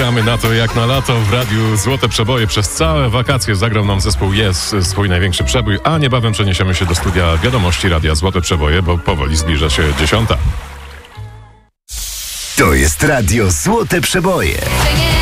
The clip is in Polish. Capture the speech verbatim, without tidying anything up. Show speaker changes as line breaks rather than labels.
Czekamy na to jak na lato w radiu Złote Przeboje. Przez całe wakacje zagrał nam zespół Yes swój największy przebój, a niebawem przeniesiemy się do studia wiadomości radia Złote Przeboje, bo powoli zbliża się dziesiąta.
To jest radio Złote Przeboje.